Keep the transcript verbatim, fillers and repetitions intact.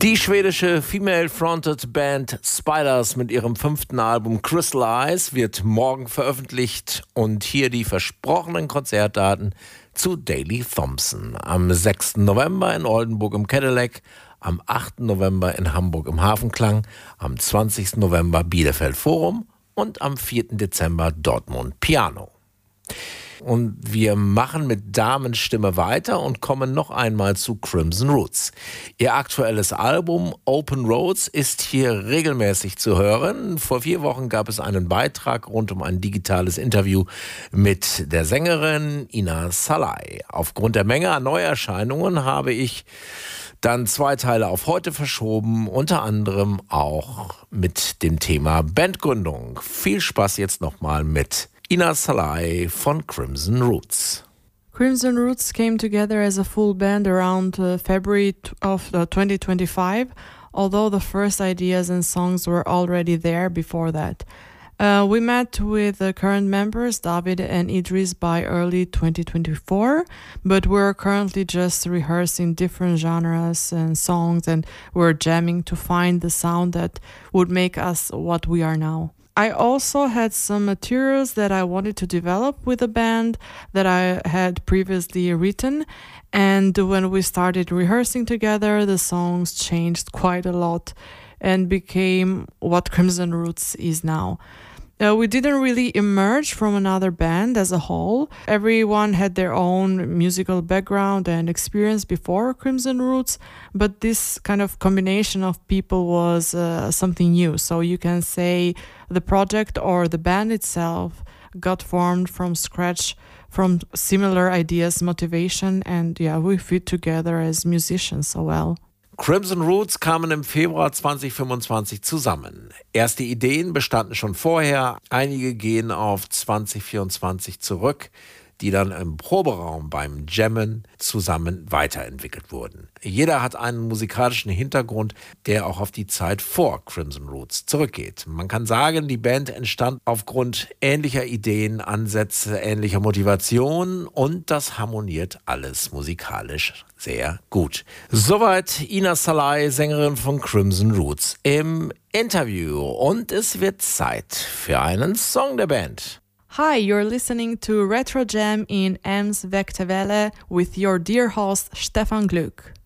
Die schwedische Female-Fronted Band Spiders mit ihrem fünften Album Crystal Eyes wird morgen veröffentlicht und hier die versprochenen Konzertdaten zu Daley Thompson. Am sechsten November in Oldenburg im Cadillac, am achten November in Hamburg im Hafenklang, am zwanzigsten November Bielefeld Forum und am vierten Dezember Dortmund Piano. Und wir machen mit Damenstimme weiter und kommen noch einmal zu Crimson Roots. Ihr aktuelles Album Open Roads ist hier regelmäßig zu hören. Vor vier Wochen gab es einen Beitrag rund um ein digitales Interview mit der Sängerin Ina Salai. Aufgrund der Menge an Neuerscheinungen habe ich dann zwei Teile auf heute verschoben, unter anderem auch mit dem Thema Bandgründung. Viel Spaß jetzt nochmal mit Ina Salai von Crimson Roots. Crimson Roots came together as a full band around uh, February of uh, twenty twenty-five, although the first ideas and songs were already there before that. Uh, we met with the current members, David and Idris, by early twenty twenty-four, but we're currently just rehearsing different genres and songs, and we're jamming to find the sound that would make us what we are now. I also had some materials that I wanted to develop with the band that I had previously written, and when we started rehearsing together, the songs changed quite a lot and became what Crimson Roots is now. Uh, we didn't really emerge from another band as a whole. Everyone had their own musical background and experience before Crimson Roots, but this kind of combination of people was uh, something new. So you can say the project or the band itself got formed from scratch from similar ideas, motivation, and yeah, we fit together as musicians so well. Crimson Roots kamen im Februar zwanzig fünfundzwanzig zusammen. Erste Ideen bestanden schon vorher, einige gehen auf zwanzig vierundzwanzig zurück, die dann im Proberaum beim Jammen zusammen weiterentwickelt wurden. Jeder hat einen musikalischen Hintergrund, der auch auf die Zeit vor Crimson Roots zurückgeht. Man kann sagen, die Band entstand aufgrund ähnlicher Ideen, Ansätze, ähnlicher Motivation und das harmoniert alles musikalisch sehr gut. Soweit Ina Salai, Sängerin von Crimson Roots, im Interview. Und es wird Zeit für einen Song der Band. Hi, you're listening to Retro Jam in Ems Vectavelle with your dear host Stefan Gluck.